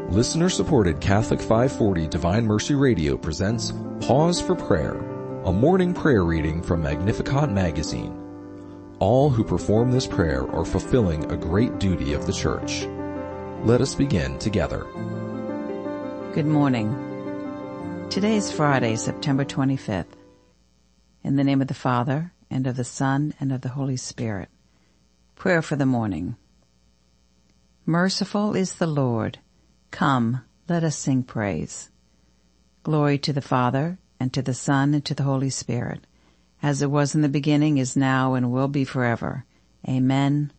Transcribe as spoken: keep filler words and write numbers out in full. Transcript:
Listener-supported Catholic five forty Divine Mercy Radio presents Pause for Prayer, a morning prayer reading from Magnificat magazine. All who perform this prayer are fulfilling a great duty of the Church. Let us begin together. Good morning. Today is Friday, September twenty-fifth. In the name of the Father, and of the Son, and of the Holy Spirit. Prayer for the morning. Merciful is the Lord. Come, let us sing praise. Glory to the Father, and to the Son, and to the Holy Spirit, as it was in the beginning, is now, and will be forever. Amen.